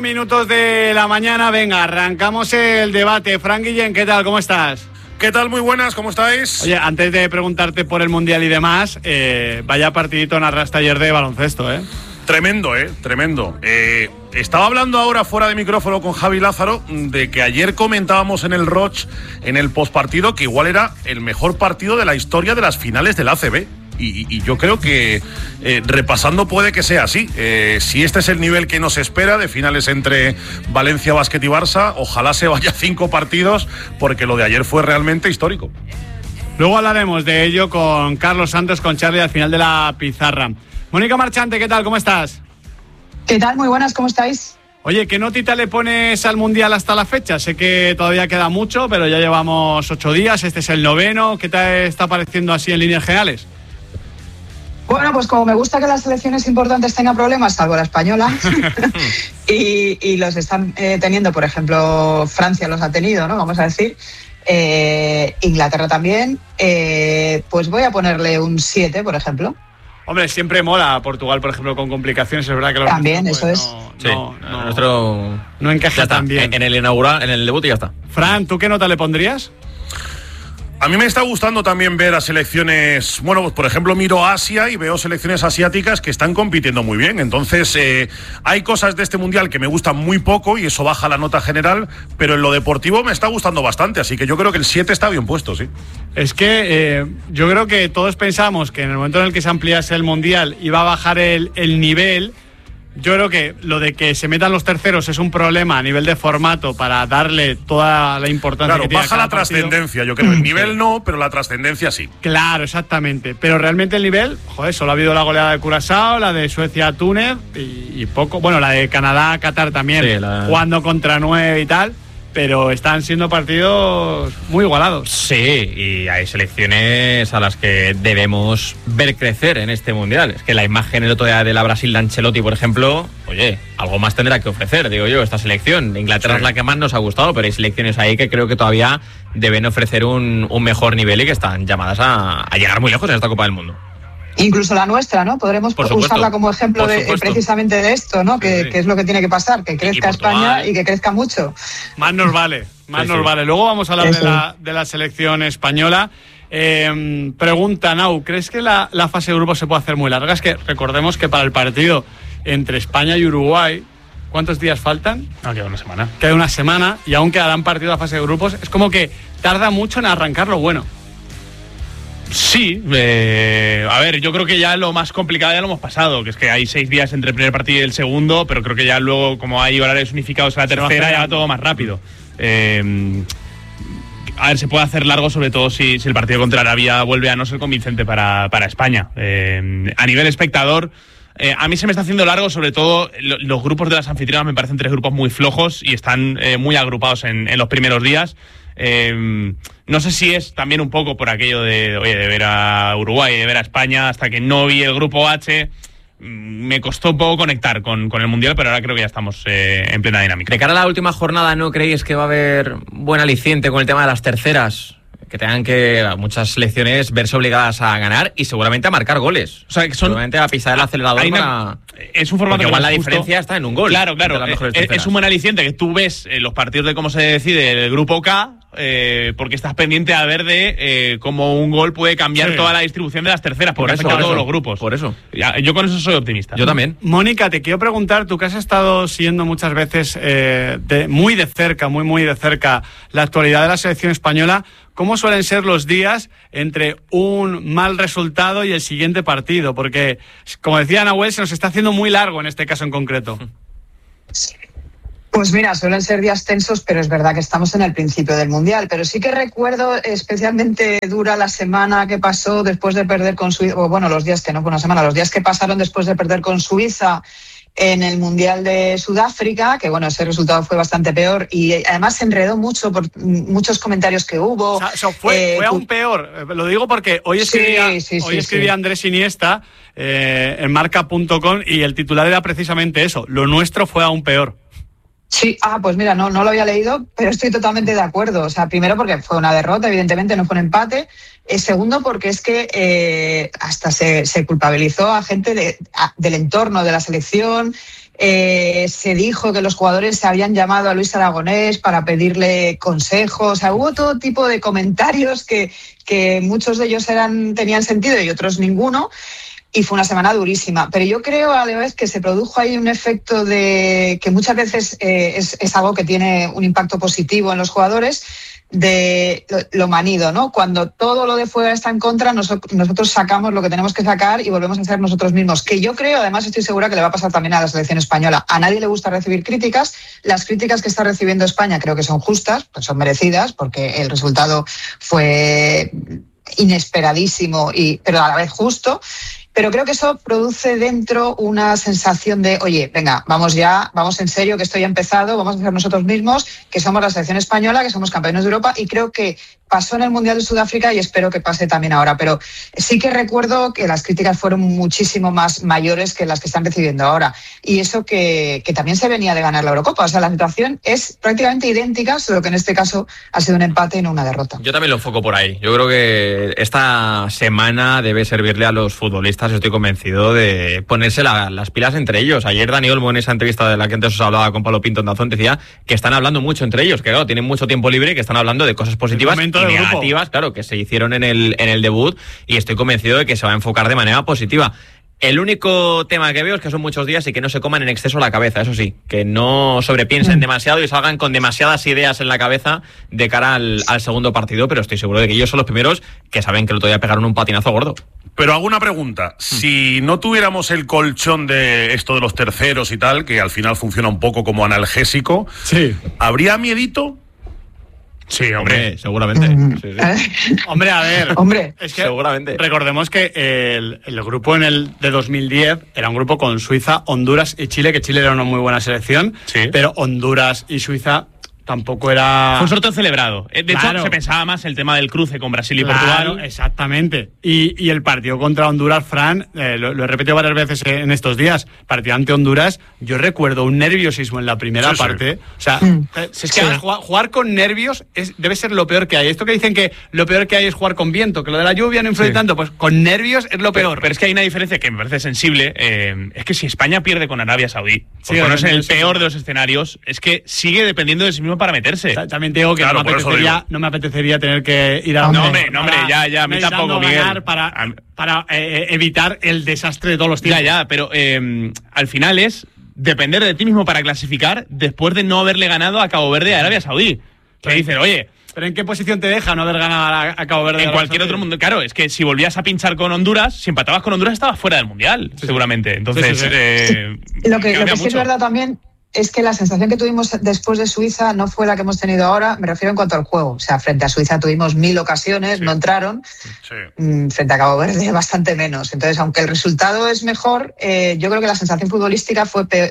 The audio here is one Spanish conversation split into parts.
Minutos de la mañana, venga, arrancamos el debate. Fran Guillén, ¿qué tal? ¿Cómo estás? ¿Qué tal? Muy buenas, ¿cómo estáis? Oye, antes de preguntarte por el Mundial y demás, vaya partidito narraste ayer de baloncesto, ¿eh? Tremendo, tremendo. Estaba hablando ahora fuera de micrófono con Javi Lázaro de que ayer comentábamos en el Roch, en el postpartido, que igual era el mejor partido de la historia de las finales del ACB. Y yo creo que repasando puede que sea así. Si este es el nivel que nos espera de finales entre Valencia Basket y Barça, ojalá se vaya 5 partidos, porque lo de ayer fue realmente histórico. Luego hablaremos de ello con Carlos Santos, con Charlie al final de la pizarra. Mónica Marchante, ¿qué tal? ¿Cómo estás? ¿Qué tal? Muy buenas, ¿cómo estáis? Oye, ¿qué notita le pones al Mundial hasta la fecha? Sé que todavía queda mucho, pero ya llevamos 8 días, este es el 9º. ¿Qué te está pareciendo así en líneas generales? Bueno, pues como me gusta que las selecciones importantes tengan problemas, salvo la española, y los están teniendo, por ejemplo, Francia los ha tenido, ¿no? Vamos a decir, Inglaterra también, pues voy a ponerle un 7, por ejemplo. Hombre, siempre mola Portugal, por ejemplo, con complicaciones, es verdad que los también, pues, eso es. Nuestro no encaja tan bien. En el inaugural, en el debut y ya está. Fran, ¿tú qué nota le pondrías? A mí me está gustando también ver a selecciones, bueno, pues por ejemplo miro Asia y veo selecciones asiáticas que están compitiendo muy bien. Entonces hay cosas de este Mundial que me gustan muy poco y eso baja la nota general, pero en lo deportivo me está gustando bastante, así que yo creo que el 7 está bien puesto, sí. Es que yo creo que todos pensamos que en el momento en el que se ampliase el Mundial iba a bajar el nivel. Yo creo que lo de que se metan los terceros es un problema a nivel de formato para darle toda la importancia que tiene. Baja la trascendencia, yo creo. El nivel no, pero la trascendencia sí. Claro, exactamente. Pero realmente el nivel, joder, solo ha habido la goleada de Curazao, la de Suecia-Túnez y poco. Bueno, la de Canadá-Qatar también, sí, jugando contra 9 y tal. Pero están siendo partidos muy igualados. Sí, y hay selecciones a las que debemos ver crecer en este Mundial. Es que la imagen el otro día de la Brasil de Ancelotti, por ejemplo, oye, algo más tendrá que ofrecer, digo yo, esta selección. Inglaterra es la que más nos ha gustado, pero hay selecciones ahí que creo que todavía deben ofrecer un mejor nivel y que están llamadas a llegar muy lejos en esta Copa del Mundo. Incluso la nuestra, ¿no? Podremos usarla como ejemplo precisamente de esto, ¿no? Que es lo que tiene que pasar, que crezca España y que crezca mucho. Más nos vale, nos vale. Luego vamos a hablar de la selección española. Pregunta, Nau, ¿crees que la fase de grupos se puede hacer muy larga? Es que recordemos que para el partido entre España y Uruguay, ¿cuántos días faltan? Queda una semana. Queda una semana y aún quedarán partidos de la fase de grupos. Es como que tarda mucho en arrancar lo bueno. Sí, a ver, yo creo que ya lo más complicado ya lo hemos pasado, que es que hay 6 días entre el primer partido y el segundo, pero creo que ya luego, como hay horarios unificados en la tercera, ya va todo más rápido. A ver, se puede hacer largo, sobre todo si el partido contra Arabia vuelve a no ser convincente para España. A nivel espectador, a mí se me está haciendo largo, sobre todo los grupos de las anfitrionas me parecen 3 grupos muy flojos y están muy agrupados en los primeros días. No sé si es también un poco por aquello de ver a Uruguay, de ver a España, hasta que no vi el grupo H, me costó un poco conectar con el Mundial, pero ahora creo que ya estamos en plena dinámica. De cara a la última jornada, ¿no creéis que va a haber buen aliciente con el tema de las terceras? Que tengan que muchas selecciones verse obligadas a ganar y seguramente a marcar goles. O sea, que seguramente a pisar el acelerador es un formato que igual la diferencia está en un gol. Claro. Es un buen aliciente que tú ves los partidos de cómo se decide el grupo K, porque estás pendiente a ver de cómo un gol puede cambiar toda la distribución de las terceras, porque afecta a todos los grupos. Por eso. Yo con eso soy optimista. Yo también. Mónica, te quiero preguntar, tú que has estado siguiendo muchas veces muy de cerca, muy de cerca la actualidad de la selección española, ¿cómo suelen ser los días entre un mal resultado y el siguiente partido? Porque, como decía Nahuel, se nos está haciendo muy largo en este caso en concreto. Pues mira, suelen ser días tensos, pero es verdad que estamos en el principio del Mundial. Pero sí que recuerdo especialmente dura la semana que pasó después de perder con Suiza, o bueno, los días que no fue una semana, los días que pasaron después de perder con Suiza en el Mundial de Sudáfrica, que bueno, ese resultado fue bastante peor y además se enredó mucho por muchos comentarios que hubo. O sea, fue aún peor. Lo digo porque hoy escribía Andrés Iniesta en marca.com y el titular era precisamente eso: lo nuestro fue aún peor. Sí, pues mira, no lo había leído, pero estoy totalmente de acuerdo. O sea, primero porque fue una derrota, evidentemente, no fue un empate. Segundo, porque es que hasta se culpabilizó a gente del entorno de la selección Se dijo que los jugadores se habían llamado a Luis Aragonés para pedirle consejos. O sea, hubo todo tipo de comentarios que muchos de ellos tenían sentido y otros ninguno. Y fue una semana durísima. Pero yo creo a la vez que se produjo ahí un efecto de que muchas veces es algo que tiene un impacto positivo en los jugadores, de lo manido, ¿no? Cuando todo lo de fuera está en contra, nosotros sacamos lo que tenemos que sacar y volvemos a ser nosotros mismos. Que yo creo, además estoy segura que le va a pasar también a la selección española. A nadie le gusta recibir críticas. Las críticas que está recibiendo España creo que son justas, pues son merecidas, porque el resultado fue inesperadísimo, pero a la vez justo. Pero creo que eso produce dentro una sensación de, oye, venga, vamos en serio, que esto ya ha empezado, vamos a ser nosotros mismos, que somos la selección española, que somos campeones de Europa, y creo que pasó en el Mundial de Sudáfrica y espero que pase también ahora. Pero sí que recuerdo que las críticas fueron muchísimo más mayores que las que están recibiendo ahora. Y eso que también se venía de ganar la Eurocopa. O sea, la situación es prácticamente idéntica, solo que en este caso ha sido un empate y no una derrota. Yo también lo enfoco por ahí. Yo creo que esta semana debe servirle a los futbolistas, estoy convencido, de ponerse las pilas entre ellos. Ayer Dani Olmo, en esa entrevista de la que antes os hablaba con Pablo Pinto en Dazón, decía que están hablando mucho entre ellos, que claro, tienen mucho tiempo libre y que están hablando de cosas positivas y negativas, claro, que se hicieron en el debut, y estoy convencido de que se va a enfocar de manera positiva. El único tema que veo es que son muchos días y que no se coman en exceso la cabeza, eso sí, que no sobrepiensen demasiado y salgan con demasiadas ideas en la cabeza de cara al segundo partido, pero estoy seguro de que ellos son los primeros que saben que el otro día pegaron un patinazo gordo. Pero hago una pregunta, si no tuviéramos el colchón de esto de los terceros y tal, que al final funciona un poco como analgésico, sí, ¿habría miedito? Sí, hombre, seguramente. Sí. Hombre, a ver. Hombre, es que seguramente. Recordemos que el grupo de 2010 era un grupo con Suiza, Honduras y Chile, que Chile era una muy buena selección, sí, pero Honduras y Suiza tampoco era... Fue un sorteo celebrado. De claro, hecho, se pensaba más el tema del cruce con Brasil y Portugal. Portugal. Exactamente. Y el partido contra Honduras, Fran, lo he repetido varias veces en estos días, partido ante Honduras, yo recuerdo un nerviosismo en la primera parte. Sí. O sea, es que jugar con nervios debe ser lo peor que hay. Esto que dicen que lo peor que hay es jugar con viento, que lo de la lluvia no influye tanto, pues con nervios es lo peor. Pero es que hay una diferencia que me parece sensible, es que si España pierde con Arabia Saudí, por ponerse en el peor de los escenarios, es que sigue dependiendo de sí mismo para meterse. También te digo que claro, no me apetecería tener que ir a... No, hombre, ya, a mí tampoco, Miguel. Para evitar el desastre de todos los tiempos. Ya, pero al final es depender de ti mismo para clasificar después de no haberle ganado a Cabo Verde y a Arabia Saudí. Que dicen, oye... ¿Pero en qué posición te deja no haber ganado a Cabo Verde? En cualquier otro mundo. Claro, es que si volvías a pinchar con Honduras, si empatabas con Honduras, estabas fuera del Mundial, seguramente. Entonces, Lo que sí es verdad también es que la sensación que tuvimos después de Suiza no fue la que hemos tenido ahora, me refiero en cuanto al juego. O sea, frente a Suiza tuvimos 1000 ocasiones, no entraron. Frente a Cabo Verde, bastante menos. Entonces, aunque el resultado es mejor, yo creo que la sensación futbolística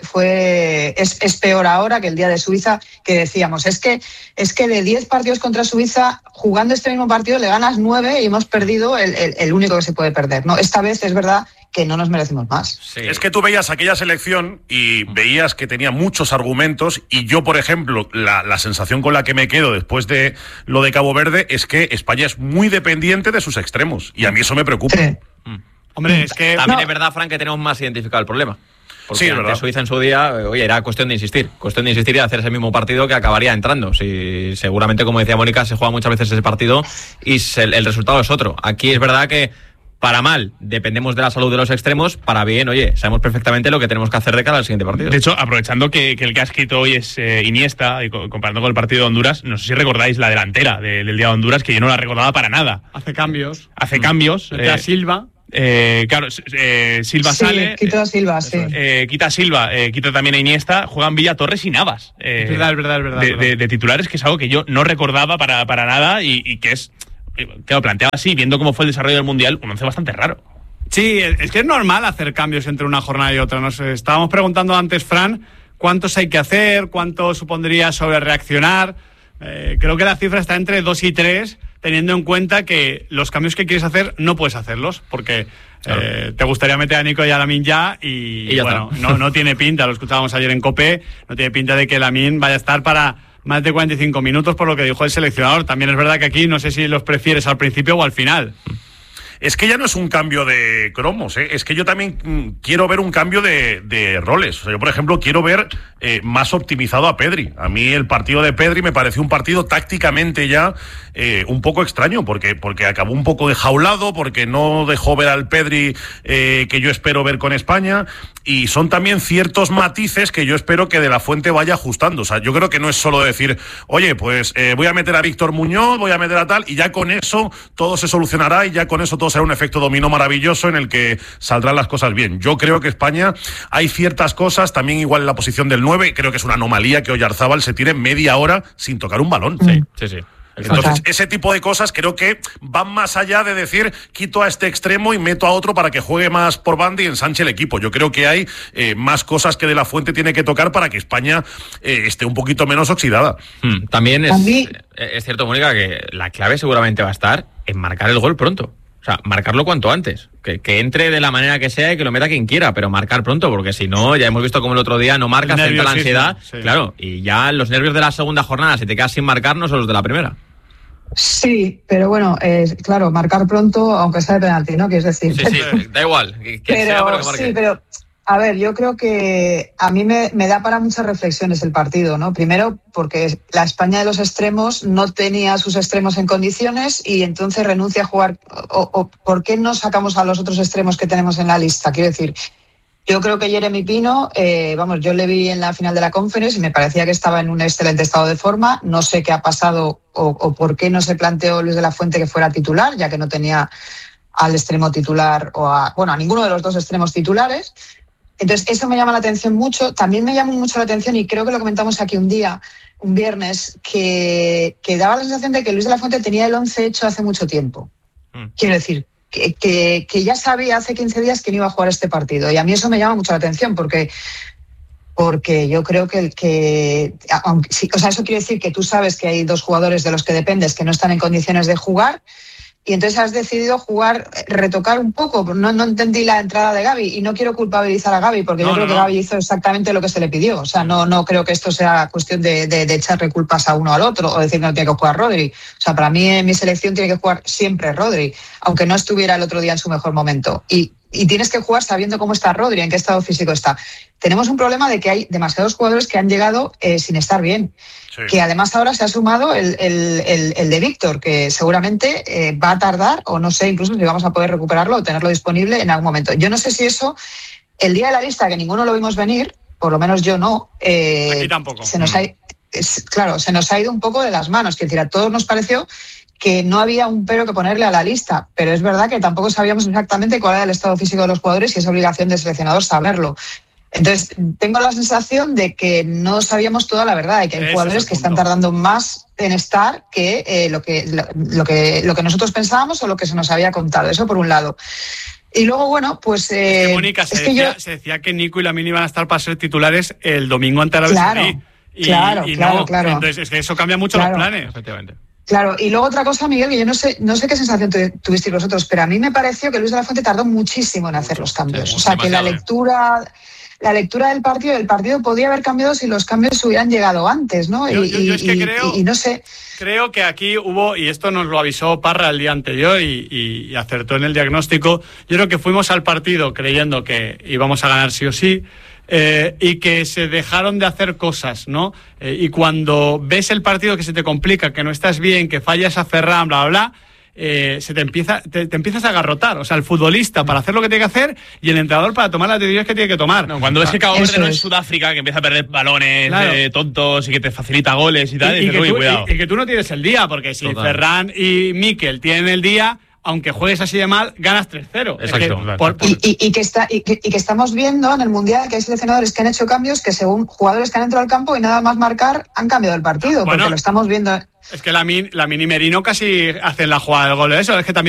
es peor ahora que el día de Suiza, que decíamos, es que de 10 partidos contra Suiza, jugando este mismo partido le ganas 9 y hemos perdido el único que se puede perder, ¿no? Esta vez es verdad que no nos merecemos más. Sí. Es que tú veías aquella selección y veías que tenía muchos argumentos, y yo, por ejemplo, la sensación con la que me quedo después de lo de Cabo Verde es que España es muy dependiente de sus extremos, y a mí eso me preocupa. Sí. Hombre, es que... También es verdad, Fran, que tenemos más identificado el problema. Porque ante Suiza en su día, oye, era cuestión de insistir y hacer ese mismo partido que acabaría entrando. Si seguramente, como decía Mónica, se juega muchas veces ese partido y el resultado es otro. Aquí es verdad que para mal dependemos de la salud de los extremos, para bien, oye, sabemos perfectamente lo que tenemos que hacer de cara al siguiente partido. De hecho, aprovechando que el que ha escrito hoy es Iniesta, y comparando con el partido de Honduras, no sé si recordáis la delantera del día de Honduras, que yo no la recordaba para nada. Hace cambios. Mete a Silva. Silva sale. Quita a Silva, sí. Quita a Silva, quita también a Iniesta, juegan Villa, Torres y Navas. Es verdad. De titulares, que es algo que yo no recordaba para nada y que es... Claro, planteado así, viendo cómo fue el desarrollo del Mundial, un once bastante raro. Sí, es que es normal hacer cambios entre una jornada y otra. Nos estábamos preguntando antes, Fran, ¿cuántos hay que hacer? ¿Cuánto supondría sobre reaccionar? Creo que la cifra está entre 2 y 3, teniendo en cuenta que los cambios que quieres hacer no puedes hacerlos, porque te gustaría meter a Nico y a Lamine ya, y ya bueno, no tiene pinta, lo escuchábamos ayer en COPE, no tiene pinta de que Lamine vaya a estar para más de 45 minutos, por lo que dijo el seleccionador. También es verdad que aquí no sé si los prefieres al principio o al final. es que ya no es un cambio de cromos, es que yo también quiero ver un cambio de roles. O sea, yo, por ejemplo, quiero ver más optimizado a Pedri. A mí el partido de Pedri me pareció un partido tácticamente ya un poco extraño, porque acabó un poco enjaulado, porque no dejó ver al Pedri que yo espero ver con España, y son también ciertos matices que yo espero que De La Fuente vaya ajustando. O sea, yo creo que no es solo decir, oye, pues voy a meter a Víctor Muñoz, voy a meter a tal, y ya con eso todo se solucionará, y ya con eso todo será un efecto dominó maravilloso en el que saldrán las cosas bien. Yo creo que España, hay ciertas cosas, también igual en la posición del 9, creo que es una anomalía que Oyarzábal se tire media hora sin tocar un balón. Sí. Entonces, ese tipo de cosas creo que van más allá de decir, quito a este extremo y meto a otro para que juegue más por banda y ensanche el equipo. Yo creo que hay más cosas que De La Fuente tiene que tocar para que España esté un poquito menos oxidada. También es cierto, Mónica, que la clave seguramente va a estar en marcar el gol pronto. O sea, marcarlo cuanto antes. Que entre de la manera que sea y que lo meta quien quiera, pero marcar pronto, porque si no, ya hemos visto como el otro día no marcas, entra la ansiedad. Sí. Claro, y ya los nervios de la segunda jornada, si te quedas sin marcar, no son los de la primera. Sí, pero bueno, claro, marcar pronto, aunque sea de penalti, ¿no? Quieres decir. Sí, da igual. Pero a ver, yo creo que a mí me da para muchas reflexiones el partido, ¿no? Primero, porque la España de los extremos no tenía sus extremos en condiciones y entonces renuncia a jugar. O ¿por qué no sacamos a los otros extremos que tenemos en la lista? Quiero decir, yo creo que Jeremy Pino, yo le vi en la final de la Conference y me parecía que estaba en un excelente estado de forma. No sé qué ha pasado o por qué no se planteó Luis de la Fuente que fuera titular, ya que no tenía al extremo titular a ninguno de los dos extremos titulares. Entonces, eso me llama la atención mucho. También me llama mucho la atención, y creo que lo comentamos aquí un viernes, que daba la sensación de que Luis de la Fuente tenía el 11 hecho hace mucho tiempo. Quiero decir, que ya sabía hace 15 días que no iba a jugar este partido. Y a mí eso me llama mucho la atención, porque yo creo que eso quiere decir que tú sabes que hay dos jugadores de los que dependes que no están en condiciones de jugar, y entonces has decidido retocar un poco. No entendí la entrada de Gavi, y no quiero culpabilizar a Gavi, porque yo creo que Gavi hizo exactamente lo que se le pidió. O sea, no creo que esto sea cuestión de echarle culpas a uno al otro o decir que no tiene que jugar Rodri. O sea, para mí en mi selección tiene que jugar siempre Rodri, aunque no estuviera el otro día en su mejor momento. Y tienes que jugar sabiendo cómo está Rodri, en qué estado físico está. Tenemos un problema de que hay demasiados jugadores que han llegado sin estar bien. Sí. Que además ahora se ha sumado el de Víctor, que seguramente va a tardar, o no sé incluso si vamos a poder recuperarlo o tenerlo disponible en algún momento. Yo no sé si eso, el día de la lista, que ninguno lo vimos venir, por lo menos yo no, aquí tampoco. Se nos ha ido un poco de las manos. Es decir, a todos nos pareció que no había un pero que ponerle a la lista, pero es verdad que tampoco sabíamos exactamente cuál era el estado físico de los jugadores, y es obligación del seleccionador saberlo. Entonces, tengo la sensación de que no sabíamos toda la verdad, y que hay jugadores que están tardando más en estar que lo que nosotros pensábamos o lo que se nos había contado. Eso por un lado. Y luego, bueno, pues... Mónica, se decía que Nico y Lamine iban a estar para ser titulares el domingo ante Arabia Saudí. Claro. Entonces, es que eso cambia mucho los planes. Efectivamente. Claro, y luego otra cosa, Miguel, que yo no sé qué sensación tuvisteis vosotros, pero a mí me pareció que Luis de la Fuente tardó muchísimo en hacer los cambios. O sea, que la lectura del partido podía haber cambiado si los cambios hubieran llegado antes, ¿no? Yo es que creo, y no sé. Creo que aquí hubo, y esto nos lo avisó Parra el día anterior y acertó en el diagnóstico, yo creo que fuimos al partido creyendo que íbamos a ganar sí o sí, y que se dejaron de hacer cosas, ¿no? Y cuando ves el partido que se te complica, que no estás bien, que fallas a Ferran, bla, bla, bla, te empiezas a agarrotar. O sea, el futbolista para hacer lo que tiene que hacer y el entrenador para tomar las decisiones que tiene que tomar. No, cuando ves que Cabo Verde no es Sudáfrica, que empieza a perder balones tontos y que te facilita goles y tal, y que tú no tienes el día, porque si Ferran y Mikel tienen el día, aunque juegues así de mal, ganas 3-0. Exacto. Y que estamos viendo en el Mundial que hay seleccionadores que han hecho cambios que, según jugadores que han entrado al campo y nada más marcar, han cambiado el partido. Bueno, porque lo estamos viendo. Es que Lamine y Merino casi hacen la jugada del gol. Eso es que también